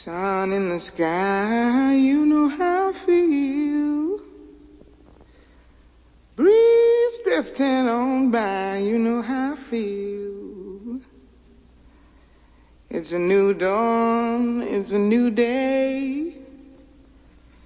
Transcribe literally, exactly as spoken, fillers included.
Sun in the sky, you know how I feel. Breeze drifting on by, you know how I feel. It's a new dawn, it's a new day.